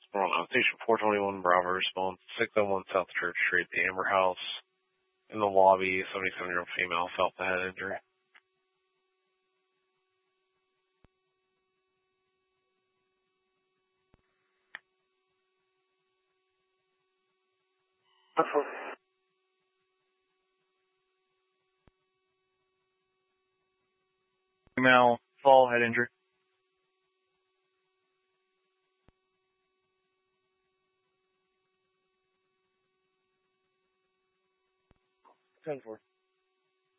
We're on Station 421 Bravo response, 601 South Church Street, the Amber House. In the lobby, 77-year-old female felt the head injury. Female fall, head injury. Ten four.